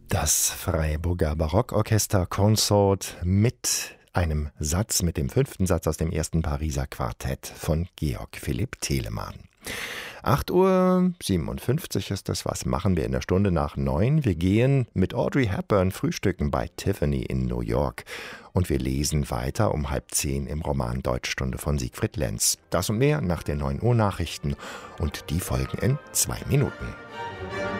Das Freiburger Barockorchester Consort mit einem Satz, mit dem 5. Satz aus dem ersten Pariser Quartett von Georg Philipp Telemann. 8:57 Uhr ist es. Was machen wir in der Stunde nach 9? Wir gehen mit Audrey Hepburn frühstücken bei Tiffany in New York. Und wir lesen weiter um 9:30 im Roman Deutschstunde von Siegfried Lenz. Das und mehr nach den 9 Uhr Nachrichten. Und die folgen in 2 Minuten.